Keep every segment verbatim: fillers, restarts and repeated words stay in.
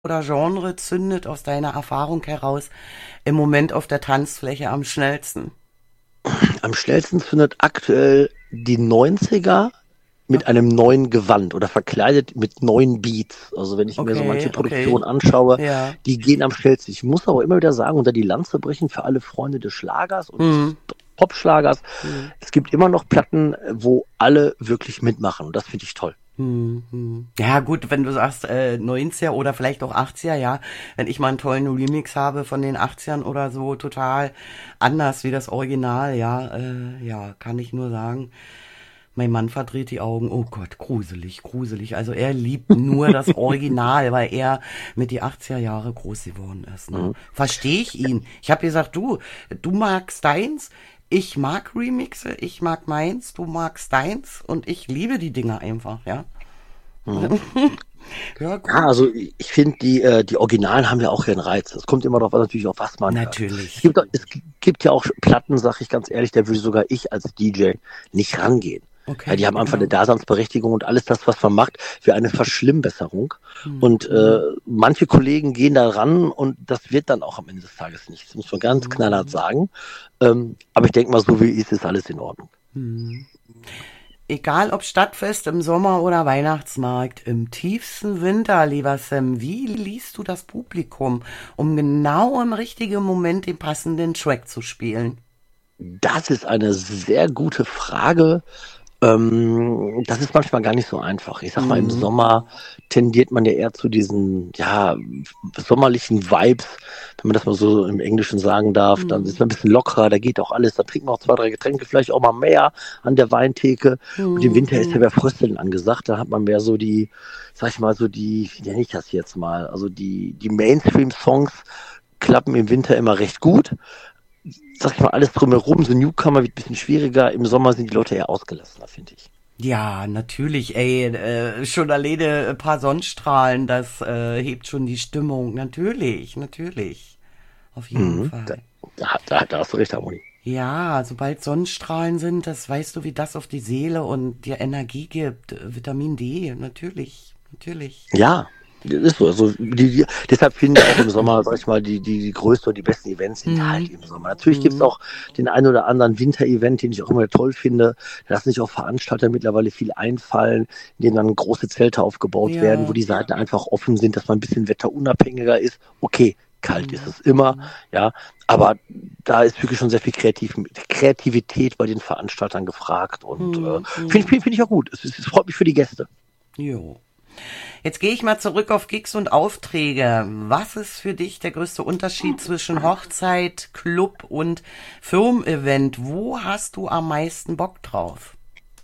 oder Genre zündet aus deiner Erfahrung heraus im Moment auf der Tanzfläche am schnellsten? Am schnellsten findet aktuell die neunziger mit Okay, einem neuen Gewand oder verkleidet mit neuen Beats. Also wenn ich mir so manche okay, Produktionen okay. anschaue, Ja. die gehen am schnellsten. Ich muss aber immer wieder sagen, unter die Lanze brechen für alle Freunde des Schlagers und Hm. des Popschlagers. Hm. Es gibt immer noch Platten, wo alle wirklich mitmachen und das finde ich toll. Hm, hm. Ja, gut, wenn du sagst äh, neunziger oder vielleicht auch achtziger, ja, wenn ich mal einen tollen Remix habe von den achtzigern oder so, total anders wie das Original, ja, äh, ja, kann ich nur sagen. Mein Mann verdreht die Augen. Oh Gott, gruselig, gruselig. Also er liebt nur das Original, weil er mit die achtziger Jahre groß geworden ist. Ne? Mhm. Verstehe ich ihn. Ich habe gesagt, du, du magst deins, ich mag Remixe, ich mag meins, du magst deins und ich liebe die Dinger einfach, ja. Mhm. Ja, Ja, gut. also ich finde, die, äh, die Originalen haben ja auch ihren Reiz. Es kommt immer darauf an, natürlich, auf was man hört. Es Natürlich. gibt, auch- es gibt ja auch Platten, sag ich ganz ehrlich, da würde sogar ich als D J nicht rangehen. Ja, die Okay, haben einfach eine ja. Daseinsberechtigung und alles das, was man macht, für eine Verschlimmbesserung. Hm, Und äh, hm, manche Kollegen gehen da ran und das wird dann auch am Ende des Tages nichts. Das muss man ganz hm, knallhart hm, sagen. Ähm, aber ich denke mal, so wie es ist, ist alles in Ordnung. hm. Egal ob Stadtfest im Sommer oder Weihnachtsmarkt, im tiefsten Winter, lieber Sam, wie liest du das Publikum, um genau im richtigen Moment den passenden Track zu spielen? Das ist eine sehr gute Frage. Ähm, das ist manchmal gar nicht so einfach. Ich sag mal, im Hm, Sommer tendiert man ja eher zu diesen, ja, sommerlichen Vibes, wenn man das mal so im Englischen sagen darf. Dann hm, ist man ein bisschen lockerer, da geht auch alles. Da trinkt man auch zwei, drei Getränke, vielleicht auch mal mehr an der Weintheke. Und im hm, Winter ist ja hm. mehr Frösteln angesagt. Da hat man mehr so die, sag ich mal, so die, wie nenne ich das jetzt mal? Also die, die Mainstream-Songs klappen im Winter immer recht gut. Sag ich mal, alles drumherum, so Newcomer wird ein bisschen schwieriger. Im Sommer sind die Leute eher ausgelassener, finde ich. Ja, natürlich, ey, äh, schon alleine ein paar Sonnenstrahlen, das äh, hebt schon die Stimmung. Natürlich, natürlich. Auf jeden Mhm. Da, Fall. da, da, da hast du recht, Harmonie. Ja, sobald Sonnenstrahlen sind, das weißt du, wie das auf die Seele und dir Energie gibt. Äh, Vitamin D, natürlich, natürlich. Ja, das ist so. Also die, die, deshalb finde ich auch im Sommer, sag ich mal, die, die, die größten und die besten Events sind halt Hm, im Sommer. Natürlich gibt es hm, auch den einen oder anderen Winter-Event, den ich auch immer toll finde. Da lassen sich auch Veranstalter mittlerweile viel einfallen, in denen dann große Zelte aufgebaut werden, wo ja, die Seiten einfach offen sind, dass man ein bisschen wetterunabhängiger ist. Okay, kalt ist hm, es immer, hm, ja, aber da ist wirklich schon sehr viel Kreativ Kreativität bei den Veranstaltern gefragt und äh, hm, finde hm. find, find ich auch gut. Es, es, es freut mich für die Gäste. Jo. Jetzt gehe ich mal zurück auf Gigs und Aufträge. Was ist für dich der größte Unterschied zwischen Hochzeit, Club und Firmen-Event? Wo hast du am meisten Bock drauf?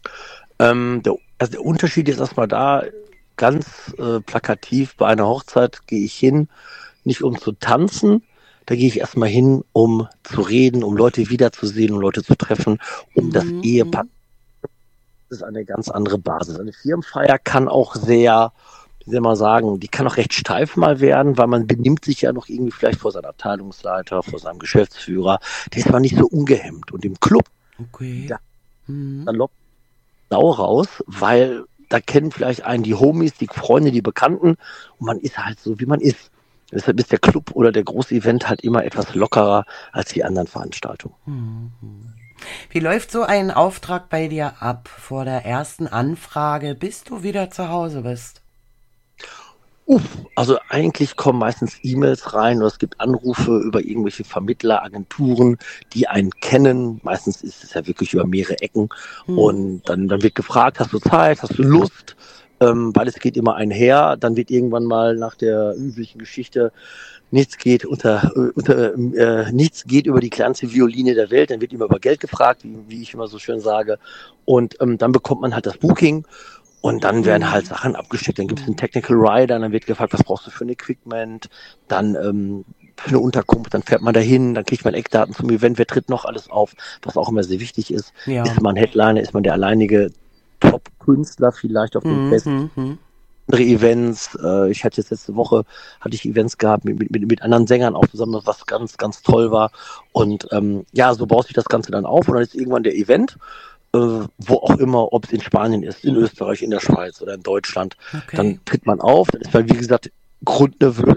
Ähm, der, also der Unterschied ist erstmal da, ganz äh, plakativ, bei einer Hochzeit gehe ich hin, nicht um zu tanzen, da gehe ich erstmal hin, um zu reden, um Leute wiederzusehen, um Leute zu treffen, um das Mhm, Ehepaar. mhm. Das ist eine ganz andere Basis. Eine Firmenfeier kann auch sehr, wie soll man sagen, die kann auch recht steif mal werden, weil man benimmt sich ja noch irgendwie vielleicht vor seinem Abteilungsleiter, vor seinem Geschäftsführer. Der ist aber nicht so ungehemmt. Und im Club, Okay. da Mhm. salopp Sau raus, weil da kennen vielleicht einen die Homies, die Freunde, die Bekannten und man ist halt so, wie man ist. Deshalb ist der Club oder der große Event halt immer etwas lockerer als die anderen Veranstaltungen. Mhm. Wie läuft so ein Auftrag bei dir ab vor der ersten Anfrage, bis du wieder zu Hause bist? Uff, also eigentlich kommen meistens E-Mails rein oder es gibt Anrufe über irgendwelche Vermittler, Agenturen, die einen kennen. Meistens ist es ja wirklich über mehrere Ecken Hm. und dann, dann wird gefragt, hast du Zeit, hast du Lust? Ähm, beides geht immer einher. Dann wird irgendwann mal nach der üblichen Geschichte, nichts geht unter, äh, unter äh, nichts geht über die kleinste Violine der Welt. Dann wird immer über Geld gefragt, wie, wie ich immer so schön sage. Und ähm, dann bekommt man halt das Booking und dann werden halt Hm. Sachen abgesteckt. Dann gibt es einen Hm. Technical Rider, dann wird gefragt, was brauchst du für ein Equipment, dann ähm, für eine Unterkunft, dann fährt man dahin, dann kriegt man Eckdaten zum Event, wer tritt noch alles auf, was auch immer sehr wichtig ist. Ja. Ist man Headliner, ist man der alleinige Top-Künstler vielleicht auf dem Hm, Fest? hm, hm. Andere Events, äh, ich hatte jetzt letzte Woche, hatte ich Events gehabt mit, mit, mit anderen Sängern auch zusammen, was ganz, ganz toll war. Und ähm, ja, so baut sich das Ganze dann auf und dann ist irgendwann der Event, äh, wo auch immer, ob es in Spanien ist, in Österreich, in der Schweiz oder in Deutschland, Okay. dann tritt man auf, dann ist man, wie gesagt, Grundneveux